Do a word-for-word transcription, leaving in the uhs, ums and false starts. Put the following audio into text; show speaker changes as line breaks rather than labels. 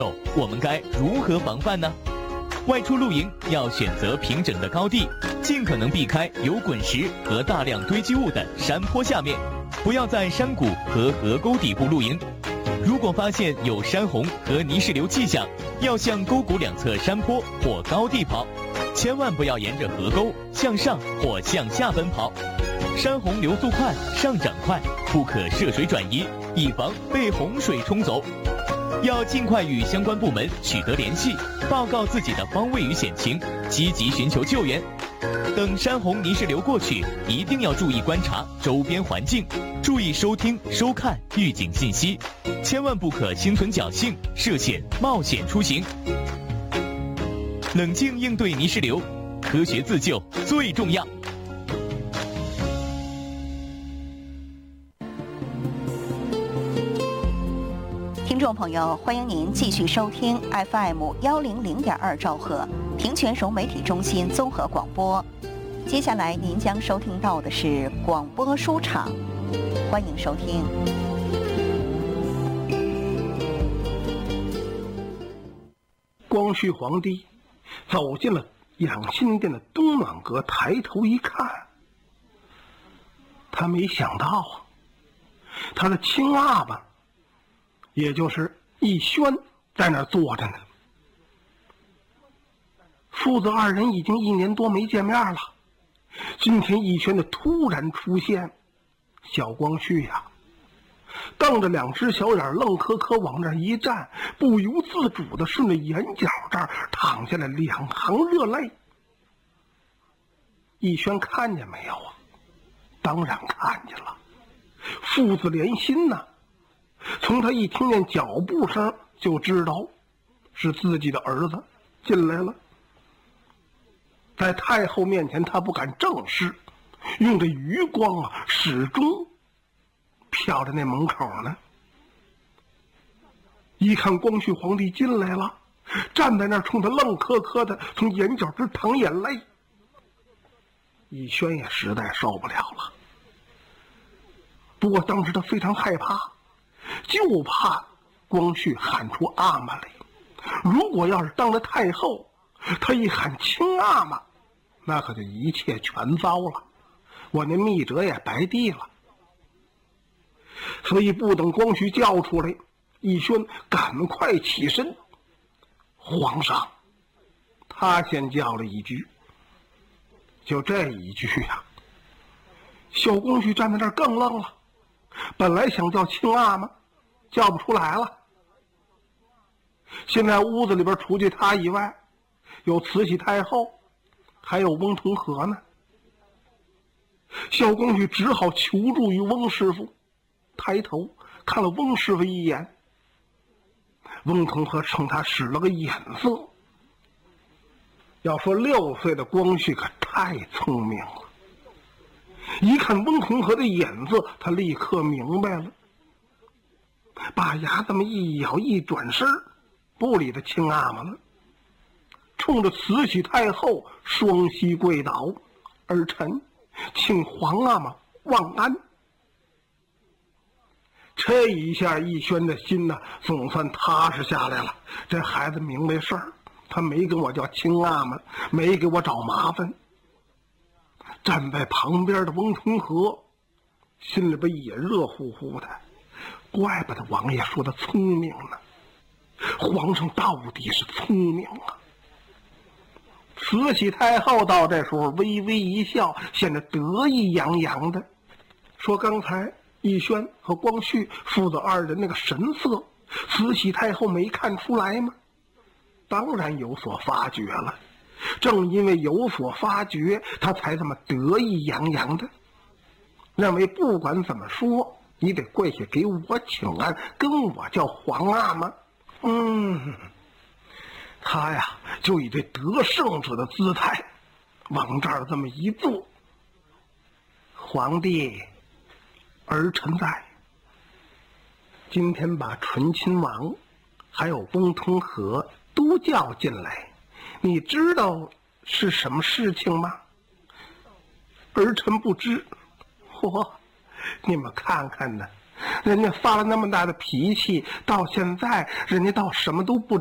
我们该如何防范呢？外出露营要选择平整的高地，尽可能避开有滚石和大量堆积物的山坡下面，不要在山谷和河沟底部露营。如果发现有山洪和泥石流迹象，要向沟谷两侧山坡或高地跑，千万不要沿着河沟向上或向下奔跑。山洪流速快，上涨快，不可涉水转移，以防被洪水冲走。要尽快与相关部门取得联系，报告自己的方位与险情，积极寻求救援。等山洪泥石流过去，一定要注意观察周边环境，注意收听收看预警信息，千万不可心存侥幸涉险冒险出行。冷静应对泥石流，科学自救最重要。
听众朋友，欢迎您继续收听 F M 幺零零点二兆赫平泉省媒体中心综合广播。接下来您将收听到的是广播书场，欢迎收听。
光绪皇帝走进了养心殿的东暖阁，抬头一看，他没想到啊，他的亲阿爸也就是奕轩在那儿坐着呢。父子二人已经一年多没见面了，今天奕轩的突然出现，小光绪呀、啊，瞪着两只小眼，愣磕磕往这儿一站，不由自主地顺着眼角这儿淌下来两行热泪。奕轩看见没有啊？当然看见了，父子连心呐、啊。从他一听见脚步声就知道是自己的儿子进来了。在太后面前他不敢正视，用着余光啊始终瞟着那门口呢。一看光绪皇帝进来了，站在那儿冲他愣磕磕的，从眼角直淌眼泪。奕轩也实在受不了了，不过当时他非常害怕，就怕光绪喊出阿玛来。如果要是当着太后，他一喊亲阿玛，那可就一切全糟了，我那密折也白递了。所以不等光绪叫出来，奕轩赶快起身。皇上，他先叫了一句，就这一句呀、啊，小光绪站在那儿更愣了。本来想叫亲阿玛，叫不出来了。现在屋子里边除去他以外，有慈禧太后，还有翁同龢呢。小光绪只好求助于翁师傅，抬头看了翁师傅一眼。翁同龢冲他使了个眼色。要说六岁的光绪可太聪明了，一看翁同龢的眼色，他立刻明白了，把牙这么一咬，一转身，不理他亲阿玛了，冲着慈禧太后双膝跪倒，儿臣请皇阿玛万安。这一下奕轩的心呢、啊，总算踏实下来了。这孩子明白事儿，他没跟我叫亲阿玛，没给我找麻烦。站在旁边的翁同龢心里边也热乎乎的，怪不得王爷说的聪明呢，皇上到底是聪明啊。慈禧太后到这时候微微一笑，显得得意洋洋的说，刚才奕轩和光绪父子二人那个神色，慈禧太后没看出来吗？当然有所发觉了，正因为有所发觉，他才这么得意洋洋的，认为不管怎么说，你得跪下给我请安，跟我叫皇阿玛。嗯，他呀就以这得胜者的姿态往这儿这么一坐。皇帝，儿臣在。今天把醇亲王还有翁同龢都叫进来，你知道是什么事情吗？儿臣不知。嚯，你们看看呢， 人家发了那么大的脾气，到现在人家倒什么都不